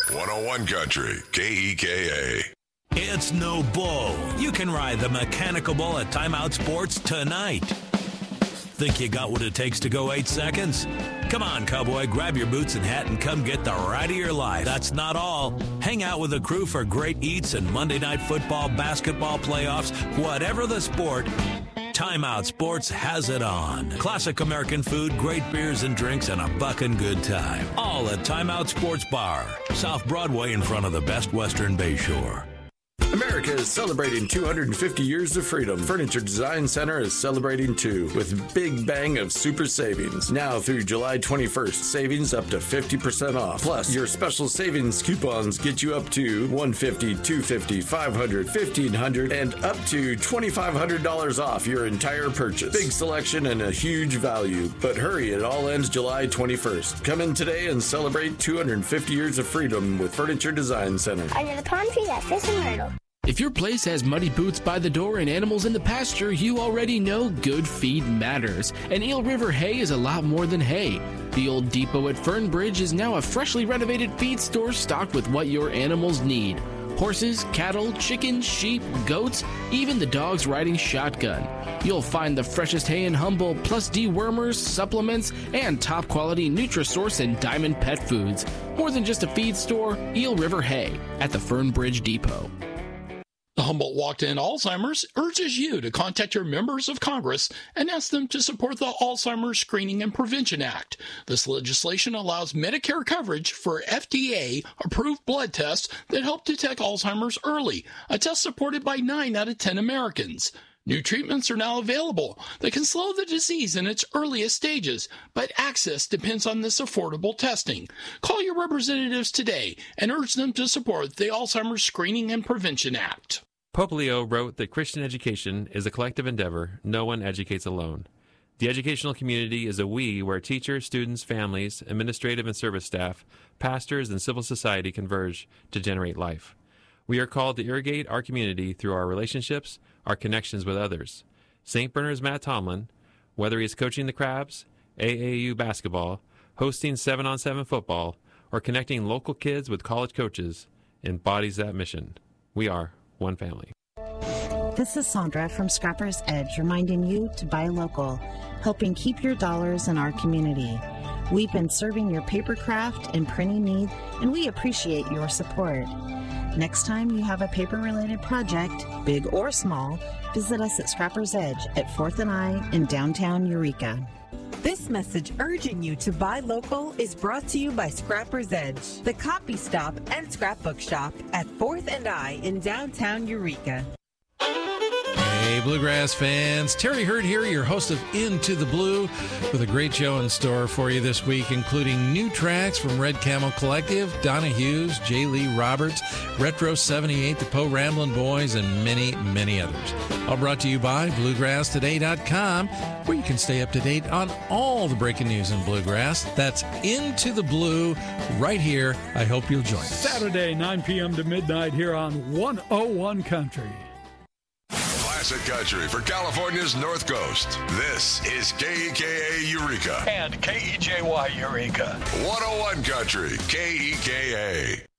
101 Country, KEKA. It's no bull. You can ride the mechanical bull at Timeout Sports tonight. Think you got what it takes to go 8 seconds? Come on, cowboy, grab your boots and hat and come get the ride of your life. That's not all. Hang out with the crew for great eats and Monday Night Football, basketball playoffs, whatever the sport. Timeout Sports has it on. Classic American food, great beers and drinks, and a buckin' good time. All at Timeout Sports Bar, South Broadway in front of the Best Western Bayshore. America is celebrating 250 years of freedom. Furniture Design Center is celebrating too, with Big Bang of super savings. Now through July 21st, savings up to 50% off. Plus, your special savings coupons get you up to $150, $250, $500, $1,500, and up to $2,500 off your entire purchase. Big selection and a huge value. But hurry, it all ends July 21st. Come in today and celebrate 250 years of freedom with Furniture Design Center. Under the palm tree that Fish and Myrtle. If your place has muddy boots by the door and animals in the pasture, you already know good feed matters. And Eel River Hay is a lot more than hay. The old depot at Fernbridge is now a freshly renovated feed store stocked with what your animals need. Horses, cattle, chickens, sheep, goats, even the dogs riding shotgun. You'll find the freshest hay in Humboldt, plus dewormers, supplements, and top-quality Nutrisource and Diamond Pet Foods. More than just a feed store, Eel River Hay at the Fernbridge Depot. The Humboldt Walk to End Alzheimer's urges you to contact your members of Congress and ask them to support the Alzheimer's Screening and Prevention Act. This legislation allows Medicare coverage for FDA-approved blood tests that help detect Alzheimer's early, a test supported by 9 out of 10 Americans. New treatments are now available that can slow the disease in its earliest stages, but access depends on this affordable testing. Call your representatives today and urge them to support the Alzheimer's Screening and Prevention Act. Pope Leo wrote that Christian education is a collective endeavor. No one educates alone. The educational community is a we where teachers, students, families, administrative and service staff, pastors, and civil society converge to generate life. We are called to irrigate our community through our relationships, our connections with others. St. Bernard's Matt Tomlin, whether he is coaching the Crabs, AAU basketball, hosting 7-on-7 football, or connecting local kids with college coaches, embodies that mission. We are one family. This is Sandra from Scrapper's Edge, reminding you to buy local, helping keep your dollars in our community. We've been serving your paper craft and printing needs, and we appreciate your support. Next time you have a paper-related project, big or small, visit us at Scrapper's Edge at 4th and I in downtown Eureka. This message urging you to buy local is brought to you by Scrapper's Edge, the copy stop and scrapbook shop at 4th and I in downtown Eureka. Hey, Bluegrass fans. Terry Hurd here, your host of Into the Blue, with a great show in store for you this week, including new tracks from Red Camel Collective, Donna Hughes, J. Lee Roberts, Retro 78, the Poe Ramblin' Boys, and many, many others. All brought to you by BluegrassToday.com, where you can stay up to date on all the breaking news in Bluegrass. That's Into the Blue right here. I hope you'll join us. Saturday, 9 p.m. to midnight here on 101 Country. Classic Country for California's North Coast. This is KEKA Eureka. And KEJY Eureka. 101 Country, KEKA.